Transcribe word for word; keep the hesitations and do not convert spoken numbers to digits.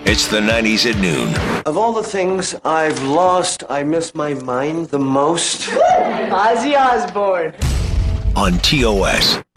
It's the nineties at noon Of all the things I've lost, I miss my mind the most. Ozzy Osbourne. on T O S.